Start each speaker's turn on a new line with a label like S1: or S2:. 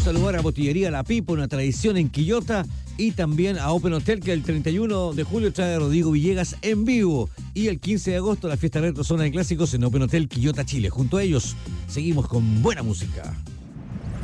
S1: saludar a Botillería La Pipa, una tradición en Quillota, y también a Open Hotel, que el 31 de julio trae a Rodrigo Villegas en vivo, y el 15 de agosto la fiesta retro zona de clásicos en Open Hotel Quillota, Chile. Junto a ellos seguimos con buena música.